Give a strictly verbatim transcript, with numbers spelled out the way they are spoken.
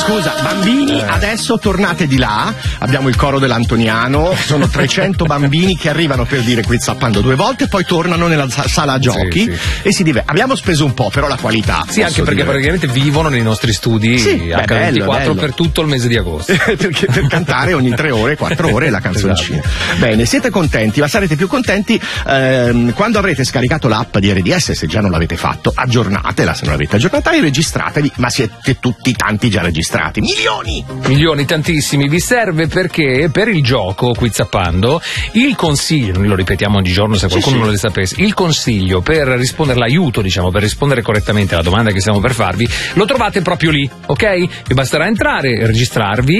Scusa, bambini, adesso tornate di là, abbiamo il coro dell'Antoniano, sono trecento bambini che arrivano per dire Quiz Zappando due volte, poi tornano nella sala giochi sì, sì. e si dive. Abbiamo speso un po', però la qualità. Sì, anche perché dire. praticamente vivono nei nostri studi sì, acca ventiquattro bello, per tutto il mese di agosto. Perché per cantare ogni tre ore, quattro ore la canzoncina. Esatto. Bene, siete contenti, ma sarete più contenti ehm, quando avrete scaricato l'app di R D S, se già non l'avete fatto, aggiornatela se non l'avete aggiornata e registratevi, ma siete tutti tanti già registrati. Milioni! Milioni, tantissimi. Vi serve perché per il gioco Quiz Zappando il consiglio, noi lo ripetiamo ogni giorno se qualcuno sì, non sì. lo sapesse, il consiglio per rispondere, l'aiuto diciamo per rispondere correttamente alla domanda che stiamo per farvi, lo trovate proprio lì, ok? Vi basterà entrare, registrarvi